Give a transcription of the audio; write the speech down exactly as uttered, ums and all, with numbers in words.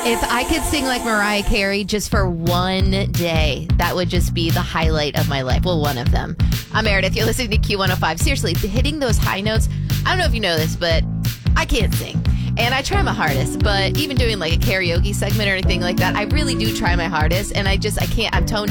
If I could sing like Mariah Carey just for one day, that would just be the highlight of my life. Well, one of them. I'm Meredith. You're listening to Q one oh five. Seriously, hitting those high notes. I don't know if you know this, but I can't sing. And I try my hardest, but even doing like a karaoke segment or anything like that, I really do try my hardest. And I just, I can't, I'm tone